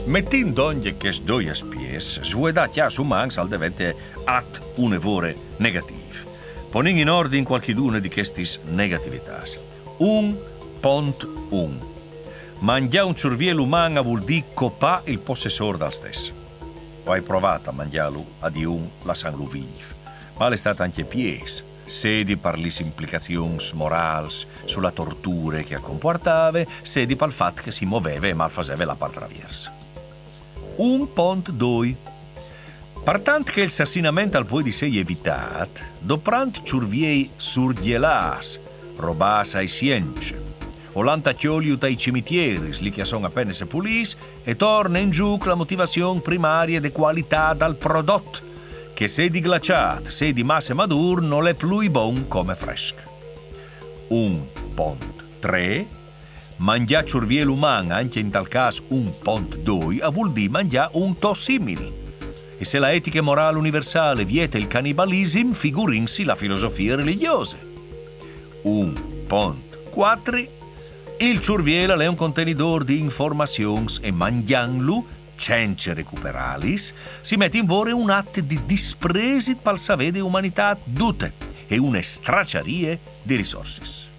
Mettin donde che sdoia spies, sueda chias umans al devente at un evore negativ. Ponin in ordine qualchiduna di questis negativitas. 1.1. Mangiare un cervello umano vuol dire copà il possessore dal stesso. Ho provato a mangiarlo a di un la San Luviv, ma è stato anche pies. Sedi per le implicazioni morali sulla tortura che comportava, sedi per il fatto che si muoveva e malfaceva la parte traversa. 1.2. Partant che il sassinamento al poi di sei evitato, doprant ciurviei surgielas, robas ai scienze, o l'antachioliu dai cimitieri, lì che sono appena sepulis, e torna in giù la motivazione primaria di qualità dal prodotto, che se di glaciato, se di massa madur, non è più buon come fresco. 1.3. Mangiare cervello umano, anche in tal caso 1.2, vuol dire mangiare un to simile. E se la etica morale universale vieta il cannibalismo, figurinsi la filosofia religiosa. 1.4. Il cervello è un contenitore di informazioni e mangiandolo, senza recuperarlis, si mette in vore un atto di dispresi per sapere umanità tutte e una stracciaria di risorse.